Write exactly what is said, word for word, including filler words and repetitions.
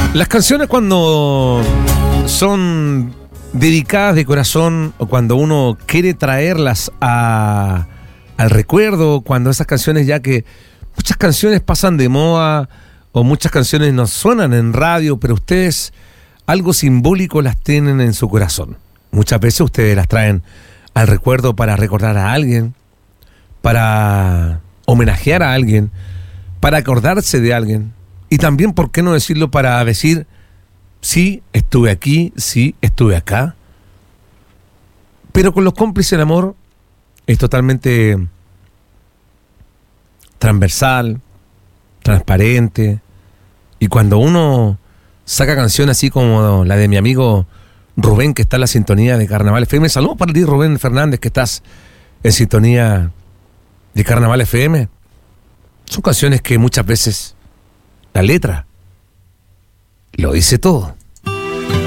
Las canciones cuando son dedicadas de corazón o cuando uno quiere traerlas a, al recuerdo, cuando esas canciones ya que muchas canciones pasan de moda o muchas canciones no suenan en radio, pero ustedes algo simbólico las tienen en su corazón. Muchas veces ustedes las traen al recuerdo para recordar a alguien, para homenajear a alguien, para acordarse de alguien. Y también, ¿por qué no decirlo? Para decir, sí, estuve aquí, sí, estuve acá. Pero con los cómplices del amor es totalmente transversal, transparente. Y cuando uno saca canciones así como la de mi amigo Rubén, que está en la sintonía de Carnaval F M. Saludos para ti, Rubén Fernández, que estás en sintonía de Carnaval F M. Son canciones que muchas veces la letra lo dice todo.